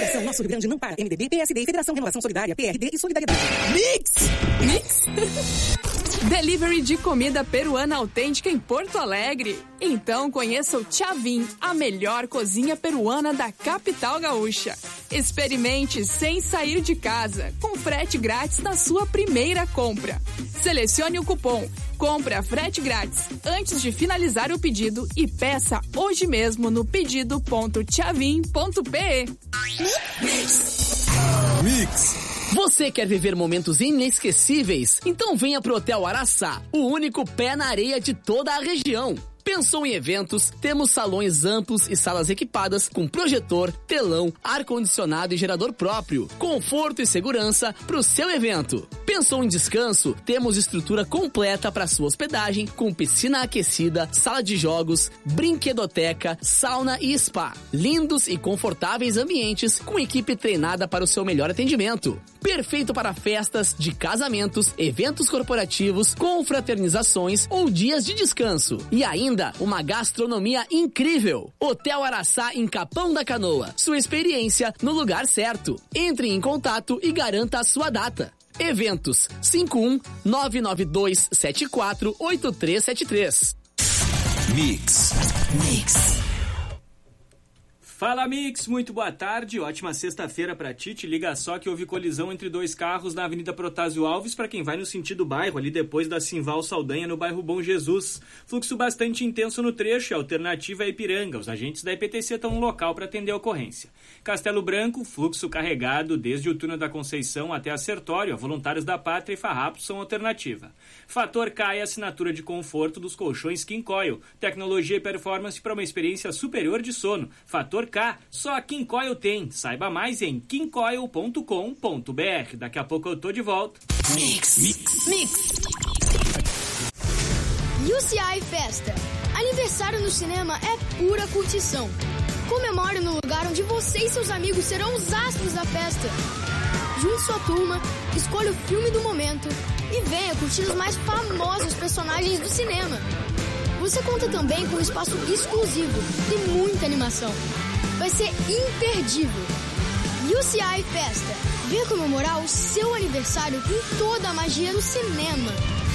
Atenção, nosso Rio Grande não para. MDB, PSD, Federação Renovação Solidária, PRD e Solidariedade. Mix! Delivery de comida peruana autêntica em Porto Alegre. Então conheça o Chavin, a melhor cozinha peruana da capital gaúcha. Experimente sem sair de casa, com frete grátis na sua primeira compra. Selecione o cupom Compra Frete Grátis antes de finalizar o pedido e peça hoje mesmo no pedido.chavin.pe. Mix. Você quer viver momentos inesquecíveis? Então venha pro Hotel Araçá, o único pé na areia de toda a região. Pensou em eventos? Temos salões amplos e salas equipadas com projetor, telão, ar-condicionado e gerador próprio. Conforto e segurança para o seu evento. Pensou em descanso? Temos estrutura completa para sua hospedagem com piscina aquecida, sala de jogos, brinquedoteca, sauna e spa. Lindos e confortáveis ambientes com equipe treinada para o seu melhor atendimento. Perfeito para festas de casamentos, eventos corporativos, confraternizações ou dias de descanso. E ainda uma gastronomia incrível. Hotel Araçá em Capão da Canoa. Sua experiência no lugar certo. Entre em contato e garanta a sua data. Eventos 51-99274-8373. Mix. Fala Mix, muito boa tarde, ótima sexta-feira pra ti. Te liga só que houve colisão entre dois carros na Avenida Protásio Alves para quem vai no sentido bairro, ali depois da Simval Saldanha, no bairro Bom Jesus. Fluxo bastante intenso no trecho e a alternativa é Ipiranga. Os agentes da IPTC estão no local para atender a ocorrência. Castelo Branco, fluxo carregado desde o túnel da Conceição até a Sertório. Voluntários da Pátria e Farrapos são alternativa. Fator K é a assinatura de conforto dos colchões King Coil. Tecnologia e performance para uma experiência superior de sono. Fator K, só a King Coil tem. Saiba mais em kingcoil.com.br. Daqui a pouco eu tô de volta. Mix. UCI Festa. Aniversário no cinema é pura curtição. Comemore no lugar onde você e seus amigos serão os astros da festa. Junte sua turma, escolha o filme do momento e venha curtir os mais famosos personagens do cinema. Você conta também com um espaço exclusivo e muita animação. Vai ser imperdível. UCI Festa. Venha comemorar o seu aniversário com toda a magia do cinema.